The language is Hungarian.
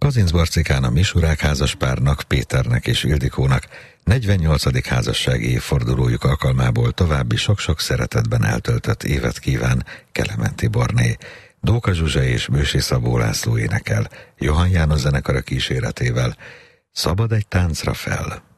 Kazincbarcikán a Misurák házaspárnak, Péternek és Ildikónak 48. házassági évfordulójuk alkalmából további sok-sok szeretetben eltöltött évet kíván Kelemen Tiborné. Dóka Zsuzsa és Bősi Szabó László énekel, Johann János zenekara kíséretével. Szabad egy táncra fel!